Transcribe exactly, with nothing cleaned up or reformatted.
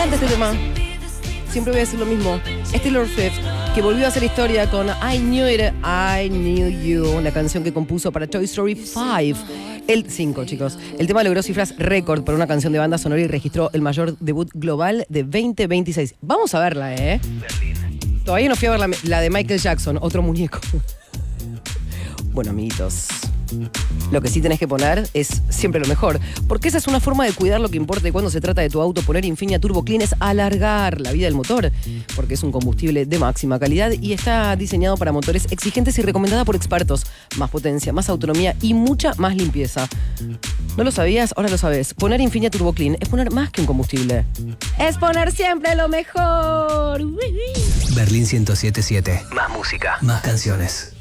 encanta este tema. Siempre voy a decir lo mismo. Es Taylor Swift, que volvió a hacer historia con I Knew It, I Knew You, una canción que compuso para Toy Story cinco. El cinco, chicos. El tema logró cifras récord para una canción de banda sonora y registró el mayor debut global de veinte veintiséis. Vamos a verla, ¿eh? Berlín. Todavía no fui a ver la, la de Michael Jackson, otro muñeco. Bueno, amiguitos, lo que sí tenés que poner es siempre lo mejor, porque esa es una forma de cuidar lo que importa. Y cuando se trata de tu auto, poner Infinia Turbo Clean es alargar la vida del motor, porque es un combustible de máxima calidad y está diseñado para motores exigentes y recomendada por expertos. Más potencia, más autonomía y mucha más limpieza. ¿No lo sabías? Ahora lo sabes. Poner Infinia Turbo Clean es poner más que un combustible. Es poner siempre lo mejor. Berlín ciento siete punto siete. Más música, más canciones.